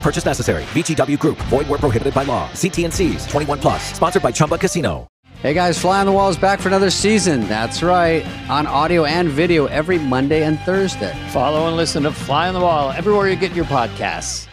Purchase necessary. VGW Group. Void where prohibited by law. See T&Cs. 21 plus. Sponsored by Chumba Casino. Hey guys, Fly on the Wall is back for another season. That's right. On audio and video every Monday and Thursday. Follow and listen to Fly on the Wall everywhere you get your podcasts.